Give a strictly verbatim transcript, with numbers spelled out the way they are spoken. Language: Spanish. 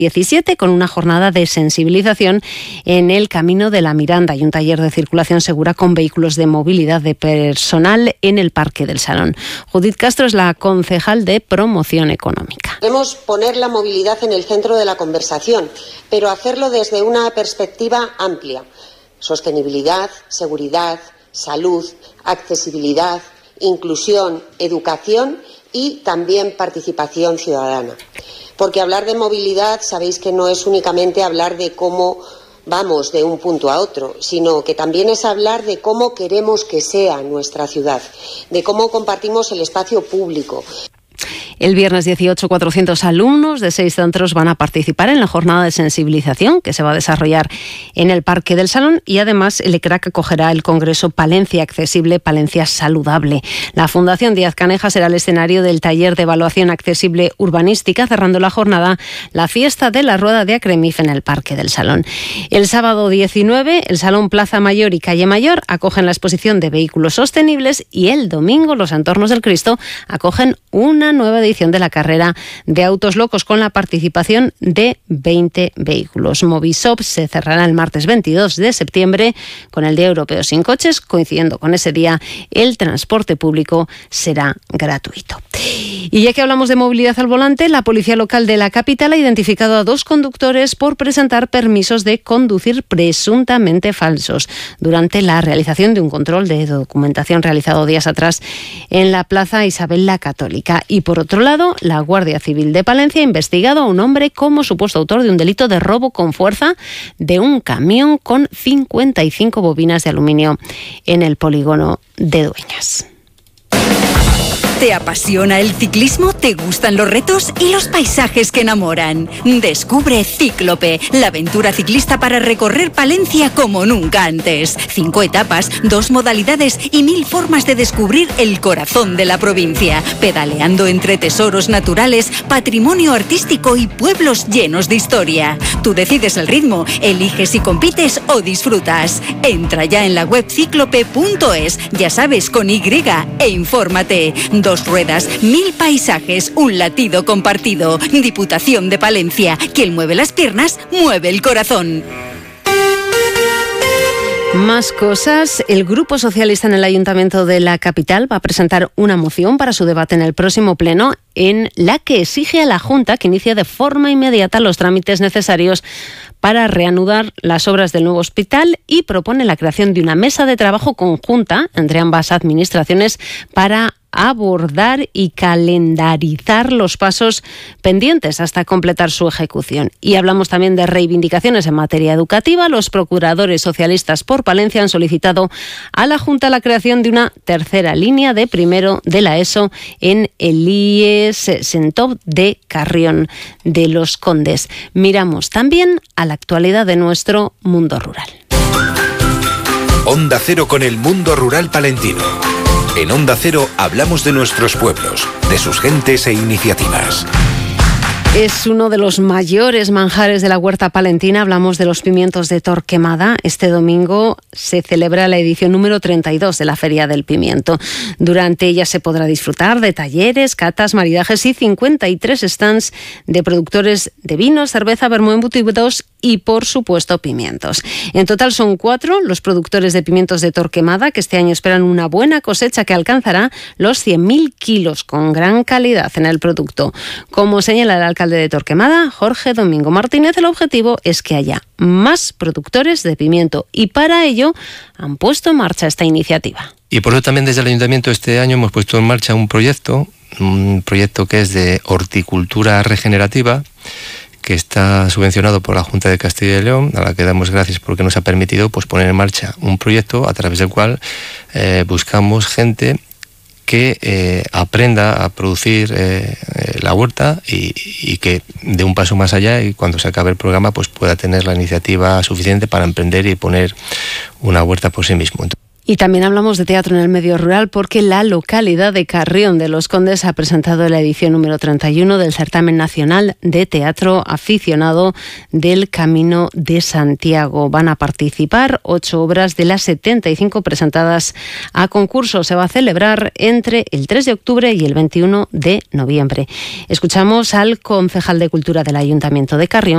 diecisiete, con una jornada de sensibilización en el Camino de la Miranda y un taller de circulación segura con vehículos de movilidad de personal en el Parque del Salón. Judith Castro es la concejal de Promoción Económica. Queremos poner la movilidad en el centro de la conversación, pero hacerlo desde una perspectiva amplia. Sostenibilidad, seguridad, salud, accesibilidad, inclusión, educación y también participación ciudadana. Porque hablar de movilidad, sabéis que no es únicamente hablar de cómo vamos de un punto a otro, sino que también es hablar de cómo queremos que sea nuestra ciudad, de cómo compartimos el espacio público. El viernes dieciocho, cuatrocientos alumnos de seis centros van a participar en la jornada de sensibilización que se va a desarrollar en el Parque del Salón, y además el E C R A C acogerá el Congreso Palencia Accesible, Palencia Saludable. La Fundación Díaz Caneja será el escenario del taller de evaluación accesible urbanística, cerrando la jornada la fiesta de la Rueda de Acremif en el Parque del Salón. El sábado diecinueve, el Salón Plaza Mayor y Calle Mayor acogen la exposición de vehículos sostenibles, y el domingo los Entornos del Cristo acogen una nueva edición de la carrera de autos locos con la participación de veinte vehículos. Movisop se cerrará el martes veintidós de septiembre con el Día Europeo sin Coches. Coincidiendo con ese día, el transporte público será gratuito. Y ya que hablamos de movilidad al volante, la Policía Local de la capital ha identificado a dos conductores por presentar permisos de conducir presuntamente falsos durante la realización de un control de documentación realizado días atrás en la Plaza Isabel la Católica. Y por otro lado, la Guardia Civil de Palencia ha investigado a un hombre como supuesto autor de un delito de robo con fuerza de un camión con cincuenta y cinco bobinas de aluminio en el polígono de Dueñas. ¿Te apasiona el ciclismo? ¿Te gustan los retos y los paisajes que enamoran? Descubre Cíclope, la aventura ciclista para recorrer Palencia como nunca antes. Cinco etapas, dos modalidades y mil formas de descubrir el corazón de la provincia, pedaleando entre tesoros naturales, patrimonio artístico y pueblos llenos de historia. Tú decides el ritmo, eliges si compites o disfrutas. Entra ya en la web cíclope punto es, ya sabes, con Y, e infórmate. Dos ruedas, mil paisajes, un latido compartido. Diputación de Palencia. Quien mueve las piernas, mueve el corazón. Más cosas. El Grupo Socialista en el Ayuntamiento de la capital va a presentar una moción para su debate en el próximo pleno, en la que exige a la Junta que inicie de forma inmediata los trámites necesarios para reanudar las obras del nuevo hospital, y propone la creación de una mesa de trabajo conjunta entre ambas administraciones para abordar y calendarizar los pasos pendientes hasta completar su ejecución. Y hablamos también de reivindicaciones en materia educativa. Los procuradores socialistas por Palencia han solicitado a la Junta la creación de una tercera línea de primero de la ESO en el I E S Sentop de Carrión de los Condes. Miramos también a la actualidad de nuestro mundo rural. Onda Cero con el mundo rural palentino. En Onda Cero hablamos de nuestros pueblos, de sus gentes e iniciativas. Es uno de los mayores manjares de la huerta palentina. Hablamos de los pimientos de Torquemada. Este domingo se celebra la edición número treinta y dos de la Feria del Pimiento. Durante ella se podrá disfrutar de talleres, catas, maridajes y cincuenta y tres stands de productores de vino, cerveza, vermú embutidos y, por supuesto, pimientos. En total son cuatro los productores de pimientos de Torquemada que este año esperan una buena cosecha que alcanzará los cien mil kilos, con gran calidad en el producto. Como señala el alcalde de Torquemada, Jorge Domingo Martínez, el objetivo es que haya más productores de pimiento, y para ello han puesto en marcha esta iniciativa. Y por eso también desde el Ayuntamiento este año hemos puesto en marcha un proyecto, un proyecto que es de horticultura regenerativa, que está subvencionado por la Junta de Castilla y León, a la que damos gracias porque nos ha permitido pues, poner en marcha un proyecto a través del cual eh, buscamos gente que eh, aprenda a producir eh, la huerta y, y que dé un paso más allá, y cuando se acabe el programa pues pueda tener la iniciativa suficiente para emprender y poner una huerta por sí mismo. Y también hablamos de teatro en el medio rural, porque la localidad de Carrión de los Condes ha presentado la edición número treinta y uno del Certamen Nacional de Teatro Aficionado del Camino de Santiago. Van a participar ocho obras de las setenta y cinco presentadas a concurso. Se va a celebrar entre el tres de octubre y el veintiuno de noviembre. Escuchamos al concejal de Cultura del Ayuntamiento de Carrión,